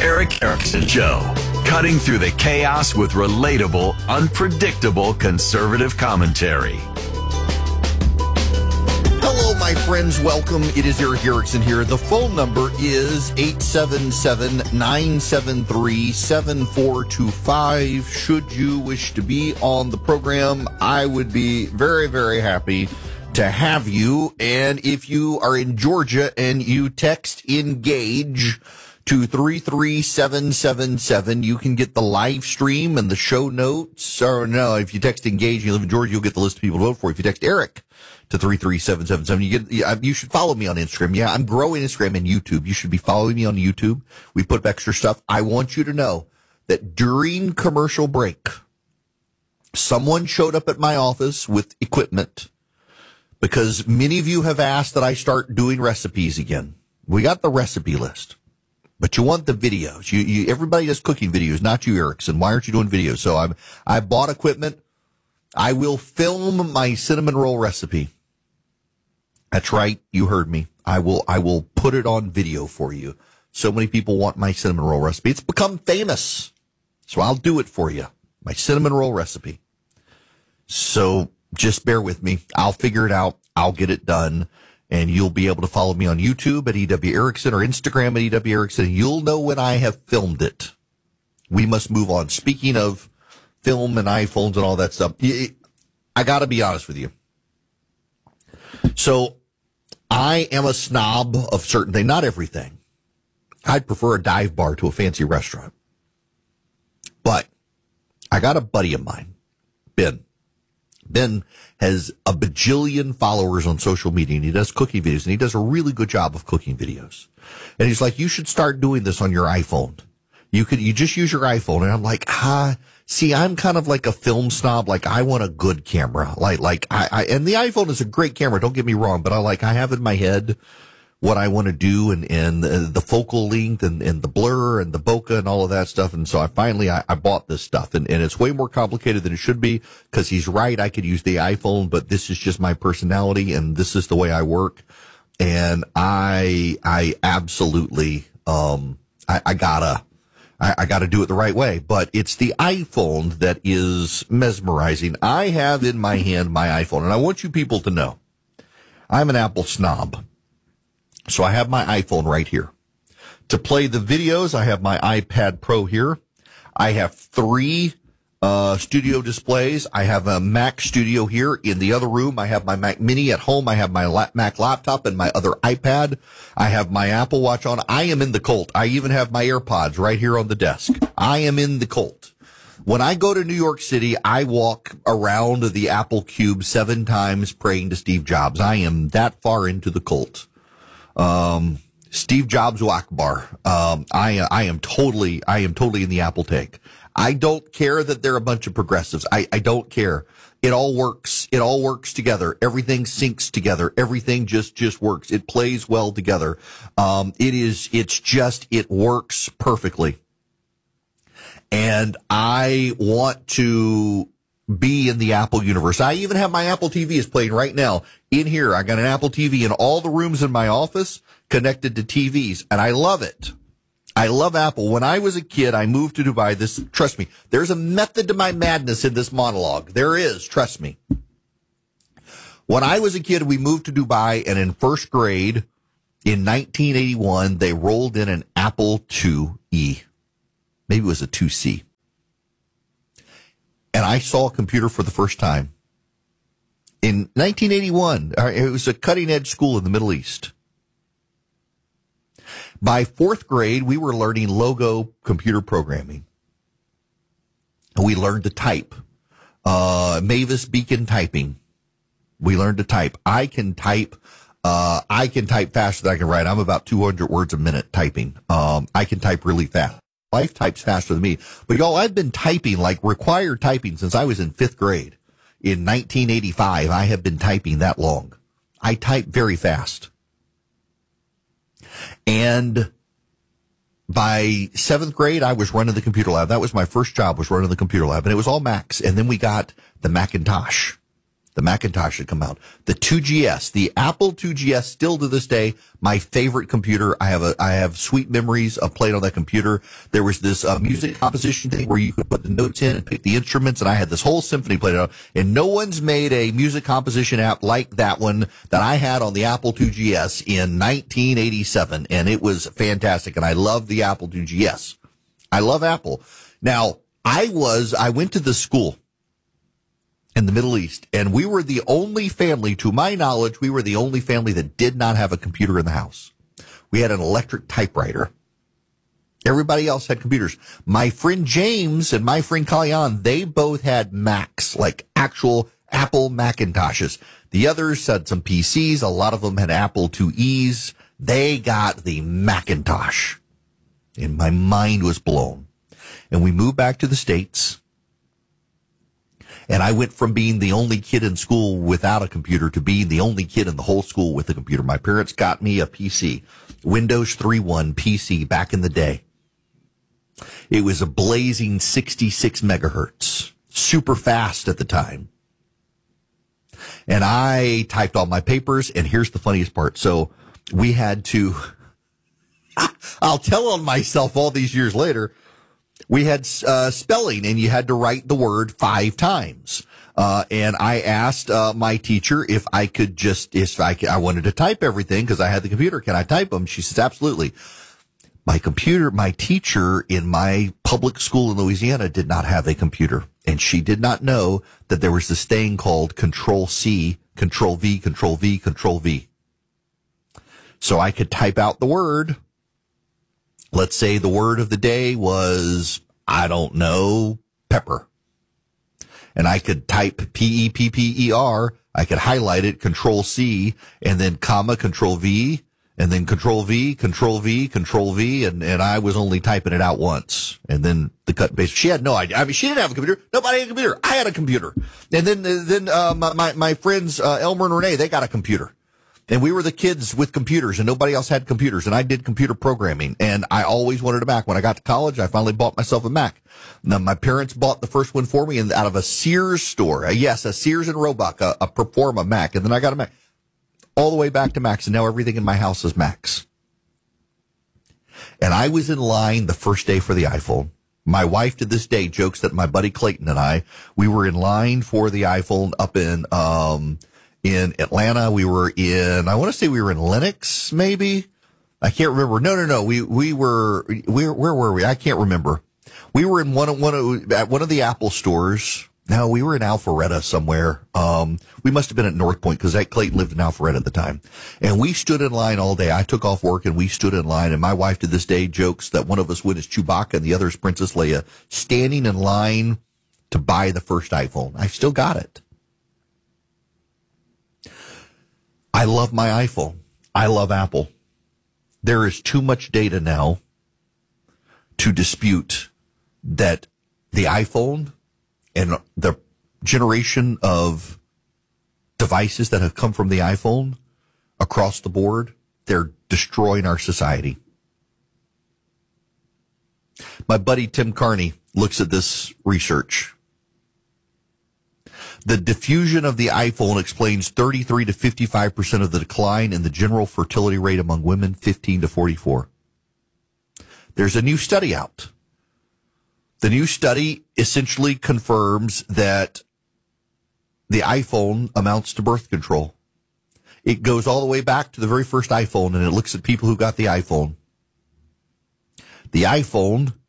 Eric Erickson Show. Cutting through the chaos with relatable, unpredictable conservative commentary. Hello, my friends. Welcome. It is Eric Erickson here. The phone number is 877-973-7425. Should you wish to be on the program, I would be very, very happy to have you. And if you are in Georgia and you text ENGAGE to 33777, you can get the live stream and the show notes. Or no, if you text ENGAGE and you live in Georgia, you'll get the list of people to vote for. If you text Eric to 33777, you should follow me on Instagram. Yeah, I'm growing Instagram and YouTube. You should be following me on YouTube. We put up extra stuff. I want you to know that during commercial break, someone showed up at my office with equipment because many of you have asked that I start doing recipes again. We got the recipe list, but you want the videos. Everybody does cooking videos, not you, Erickson. Why aren't you doing videos? So I bought equipment. I will film my cinnamon roll recipe. That's right. You heard me. I will put it on video for you. So many people want my cinnamon roll recipe. It's become famous. So I'll do it for you. My cinnamon roll recipe. So just bear with me. I'll figure it out. I'll get it done. And you'll be able to follow me on YouTube at EW Erickson or Instagram at EW Erickson. And you'll know when I have filmed it. We must move on. Speaking of film and iPhones and all that stuff, I got to be honest with you. So I am a snob of certain things, not everything. I'd prefer a dive bar to a fancy restaurant. But I got a buddy of mine, Ben. Ben has a bajillion followers on social media, and he does cooking videos, and he does a really good job of cooking videos. And he's like, you should start doing this on your iPhone. You just use your iPhone. And I'm like, see, I'm kind of like a film snob. Like, I want a good camera. And the iPhone is a great camera. Don't get me wrong, but I have in my head what I want to do and the focal length and the blur and the bokeh and all of that stuff. And so I bought this stuff and it's way more complicated than it should be because he's right. I could use the iPhone, but this is just my personality and this is the way I work. And I absolutely, I gotta do it the right way, but it's the iPhone that is mesmerizing. I have in my hand my iPhone, and I want you people to know I'm an Apple snob. So I have my iPhone right here. To play the videos, I have my iPad Pro here. I have 3 studio displays. I have a Mac Studio here. In the other room, I have my Mac Mini. At home, I have my Mac laptop and my other iPad. I have my Apple Watch on. I am in the cult. I even have my AirPods right here on the desk. I am in the cult. When I go to New York City, I walk around the Apple Cube 7 times praying to Steve Jobs. I am that far into the cult. Steve Jobs Akbar. I am totally in the Apple tank. I don't care that they're a bunch of progressives. I don't care. It all works. It all works together. Everything syncs together. Everything just works. It plays well together. It works perfectly. And I want to be in the Apple universe. I even have my Apple TV is playing right now in here. I got an Apple TV in all the rooms in my office connected to TVs, and I love it. I love Apple. When I was a kid, I moved to Dubai. Trust me, there's a method to my madness in this monologue. There is, trust me. When I was a kid, we moved to Dubai, and in first grade in 1981, they rolled in an Apple IIe. Maybe it was a 2C. And I saw a computer for the first time in 1981. It was a cutting-edge school in the Middle East. By 4th grade, we were learning logo computer programming. We learned to type. Mavis Beacon typing. We learned to type. I can type faster than I can write. I'm about 200 words a minute typing. I can type really fast. Life types faster than me. But y'all, I've been typing, like required typing, since I was in 5th grade. In 1985, I have been typing that long. I type very fast. And by 7th grade, I was running the computer lab. That was my first job, was running the computer lab. And it was all Macs. And then we got the Macintosh. The Macintosh had come out. The 2GS, the Apple 2GS, still to this day, my favorite computer. I have sweet memories of playing on that computer. There was this music composition thing where you could put the notes in and pick the instruments, and I had this whole symphony played out. And no one's made a music composition app like that one that I had on the Apple 2GS in 1987, and it was fantastic. And I love the Apple 2GS. I love Apple. Now, I went to the school in the Middle East, and we were the only family, to my knowledge, we were the only family that did not have a computer in the house. We had an electric typewriter. Everybody else had computers. My friend James and my friend Kalyan, they both had Macs, like actual Apple Macintoshes. The others had some PCs. A lot of them had Apple IIe's. They got the Macintosh. And my mind was blown. And we moved back to the States. And I went from being the only kid in school without a computer to being the only kid in the whole school with a computer. My parents got me a PC, Windows 3.1 PC back in the day. It was a blazing 66 megahertz, super fast at the time. And I typed all my papers, and here's the funniest part. So we had to, I'll tell on myself all these years later, we had spelling, and you had to write the word 5 times. And I asked my teacher if I could I wanted to type everything because I had the computer. Can I type them? She says, absolutely. My teacher in my public school in Louisiana did not have a computer, and she did not know that there was this thing called Control-C, Control-V, Control-V, Control-V. So I could type out the word. Let's say the word of the day was, I don't know, pepper. And I could type P-E-P-P-E-R. I could highlight it, Control-C, and then comma, Control-V, and then Control-V, Control-V, Control-V, and I was only typing it out once. And then the cut and paste. She had no idea. I mean, she didn't have a computer. Nobody had a computer. I had a computer. And then my friends, Elmer and Renee, they got a computer. And we were the kids with computers, and nobody else had computers, and I did computer programming, and I always wanted a Mac. When I got to college, I finally bought myself a Mac. Now, my parents bought the first one for me out of a Sears store. A Sears and Roebuck, a Performa Mac, and then I got a Mac. All the way back to Macs, and now everything in my house is Macs. And I was in line the first day for the iPhone. My wife to this day jokes that my buddy Clayton and we were in line for the iPhone up in Atlanta. We were in, I want to say we were in Lenox, maybe. I can't remember. No. We were, where were we? I can't remember. We were in one of the Apple stores. No, we were in Alpharetta somewhere. We must have been at North Point because Clayton lived in Alpharetta at the time. And we stood in line all day. I took off work and we stood in line. And my wife to this day jokes that one of us went as Chewbacca and the other is Princess Leia, standing in line to buy the first iPhone. I still got it. I love my iPhone. I love Apple. There is too much data now to dispute that the iPhone and the generation of devices that have come from the iPhone across the board, they're destroying our society. My buddy Tim Carney looks at this research. The diffusion of the iPhone explains 33 to 55% of the decline in the general fertility rate among women 15 to 44. There's a new study out. The new study essentially confirms that the iPhone amounts to birth control. It goes all the way back to the very first iPhone, and it looks at people who got the iPhone. The iPhone